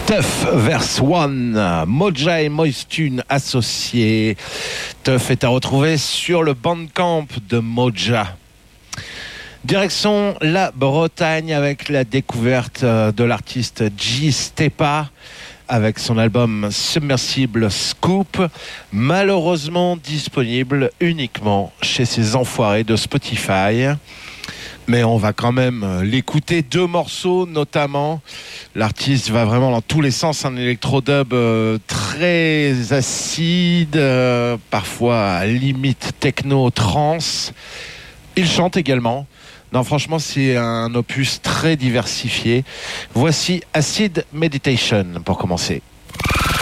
Tuff vs One, Moja et Moistune associés. Tuff est à retrouver sur le Bandcamp de Moja. Direction la Bretagne avec la découverte de l'artiste G Stepa avec son album Submersible Scoop, malheureusement disponible uniquement chez ces enfoirés de Spotify. Mais on va quand même l'écouter, 2 morceaux notamment. L'artiste va vraiment dans tous les sens, un électro-dub très acide, parfois à limite techno-trance. Il chante également. Non, franchement, c'est un opus très diversifié. Voici Acid Meditation pour commencer.